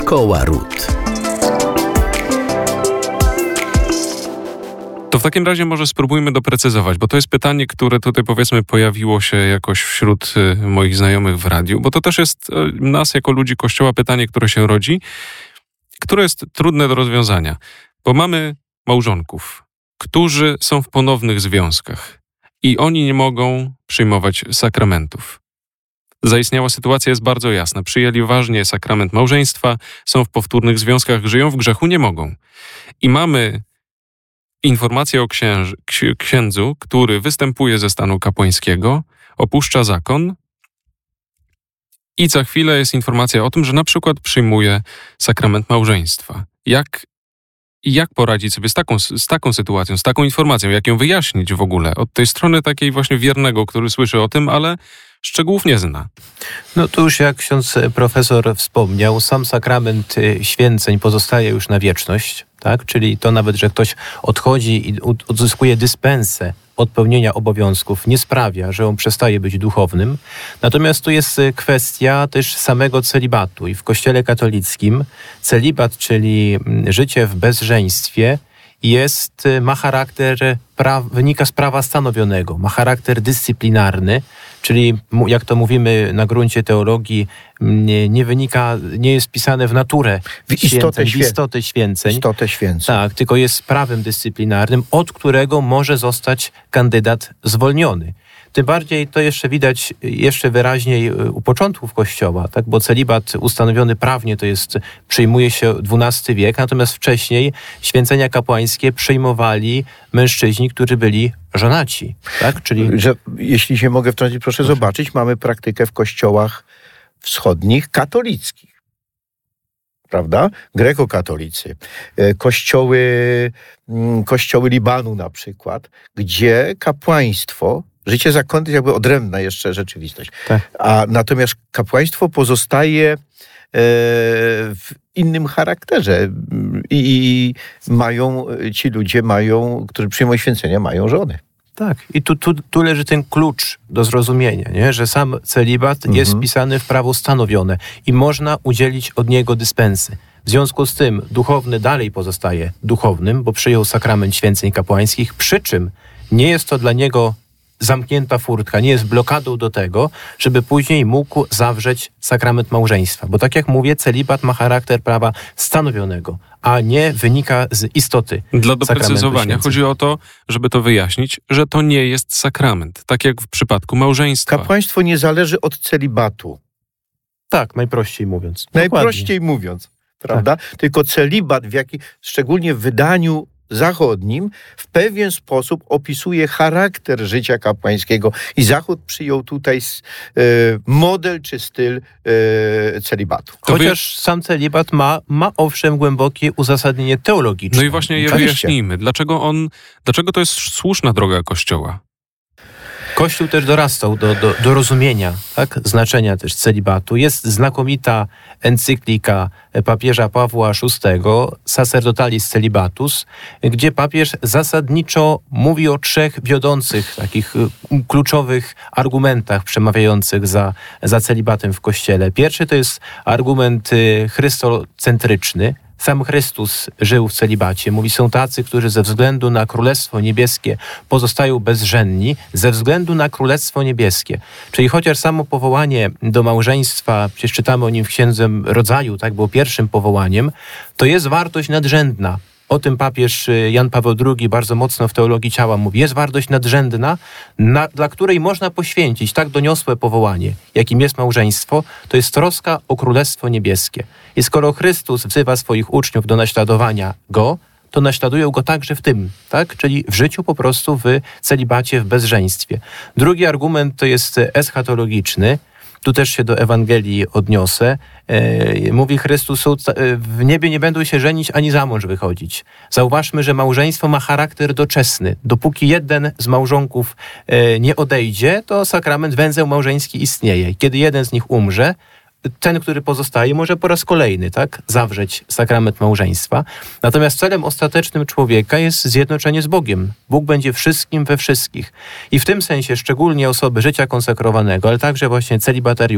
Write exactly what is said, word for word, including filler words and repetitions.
Szkoła Ród. To w takim razie może spróbujmy doprecyzować, bo to jest pytanie, które tutaj powiedzmy pojawiło się jakoś wśród moich znajomych w radiu, bo to też jest nas jako ludzi Kościoła pytanie, które się rodzi, które jest trudne do rozwiązania, bo mamy małżonków, którzy są w ponownych związkach i oni nie mogą przyjmować sakramentów. Zaistniała sytuacja jest bardzo jasna. Przyjęli ważnie sakrament małżeństwa, są w powtórnych związkach, żyją w grzechu, nie mogą. I mamy informację o księży, księdzu, który występuje ze stanu kapłańskiego, opuszcza zakon i za chwilę jest informacja o tym, że na przykład przyjmuje sakrament małżeństwa. Jak, jak poradzić sobie z taką, z taką sytuacją, z taką informacją, jak ją wyjaśnić w ogóle od tej strony takiej właśnie wiernego, który słyszy o tym, ale szczegółów nie zna? No to już jak ksiądz profesor wspomniał, sam sakrament święceń pozostaje już na wieczność, tak? Czyli to nawet, że ktoś odchodzi i odzyskuje dyspensę od pełnienia obowiązków, nie sprawia, że on przestaje być duchownym. Natomiast tu jest kwestia też samego celibatu i w Kościele katolickim celibat, czyli życie w bezżeństwie, jest, ma charakter, pra, wynika z prawa stanowionego, ma charakter dyscyplinarny, czyli jak to mówimy na gruncie teologii, nie, nie wynika, nie jest pisane w naturę w istotę, święceń, w istotę święceń. Istotę święceń. Tak, tylko jest prawem dyscyplinarnym, od którego może zostać kandydat zwolniony. Tym bardziej to jeszcze widać jeszcze wyraźniej u początków Kościoła, tak? Bo celibat ustanowiony prawnie to jest, przyjmuje się dwunasty wiek, natomiast wcześniej święcenia kapłańskie przyjmowali mężczyźni, którzy byli żonaci. Tak? Czyli... Że, jeśli się mogę wtrącić, proszę, proszę zobaczyć, mamy praktykę w kościołach wschodnich katolickich. Prawda? Grekokatolicy, kościoły, kościoły Libanu na przykład, gdzie kapłaństwo, życie zakonne jest jakby odrębna jeszcze rzeczywistość. Tak. A natomiast kapłaństwo pozostaje e, w innym charakterze i, i mają, ci ludzie mają, którzy przyjmują święcenia, mają żony. Tak, i tu, tu, tu leży ten klucz do zrozumienia, nie? Że sam celibat mhm. jest wpisany w prawo stanowione i można udzielić od niego dyspensy. W związku z tym duchowny dalej pozostaje duchownym, bo przyjął sakrament święceń kapłańskich, przy czym nie jest to dla niego zamknięta furtka, nie jest blokadą do tego, żeby później mógł zawrzeć sakrament małżeństwa. Bo tak jak mówię, celibat ma charakter prawa stanowionego, a nie wynika z istoty. Dla doprecyzowania chodzi o to, żeby to wyjaśnić, że to nie jest sakrament, tak jak w przypadku małżeństwa. Kapłaństwo nie zależy od celibatu. Tak, najprościej mówiąc. Najprościej Dokładnie. mówiąc, prawda? Tak. Tylko celibat, w jaki, szczególnie w wydaniu zachodnim, w pewien sposób opisuje charakter życia kapłańskiego i Zachód przyjął tutaj e, model czy styl e, celibatu. Chociaż sam celibat ma, ma owszem głębokie uzasadnienie teologiczne. No i właśnie je wyjaśnijmy. Dlaczego on, dlaczego to jest słuszna droga Kościoła? Kościół też dorastał do, do, do rozumienia, tak? Znaczenia też celibatu. Jest znakomita encyklika papieża Pawła szóstego, Sacerdotalis Celibatus, gdzie papież zasadniczo mówi o trzech wiodących, takich kluczowych argumentach przemawiających za, za celibatem w Kościele. Pierwszy to jest argument chrystocentryczny. Sam Chrystus żył w celibacie. Mówi, są tacy, którzy ze względu na Królestwo Niebieskie pozostają bezżenni, ze względu na Królestwo Niebieskie. Czyli chociaż samo powołanie do małżeństwa, przecież czytamy o nim w Księdze Rodzaju, tak, było pierwszym powołaniem, to jest wartość nadrzędna. O tym papież Jan Paweł drugi bardzo mocno w teologii ciała mówi. Jest wartość nadrzędna, na, dla której można poświęcić tak doniosłe powołanie, jakim jest małżeństwo, to jest troska o Królestwo Niebieskie. I skoro Chrystus wzywa swoich uczniów do naśladowania Go, to naśladują Go także w tym, tak? Czyli w życiu po prostu, w celibacie, w bezżeństwie. Drugi argument to jest eschatologiczny. Tu też się do Ewangelii odniosę. E, mówi Chrystus, w niebie nie będą się żenić ani za mąż wychodzić. Zauważmy, że małżeństwo ma charakter doczesny. Dopóki jeden z małżonków e, nie odejdzie, to sakrament węzeł małżeński istnieje. Kiedy jeden z nich umrze, ten, który pozostaje, może po raz kolejny, tak, zawrzeć sakrament małżeństwa. Natomiast celem ostatecznym człowieka jest zjednoczenie z Bogiem. Bóg będzie wszystkim we wszystkich. I w tym sensie szczególnie osoby życia konsekrowanego, ale także właśnie celibatariusze,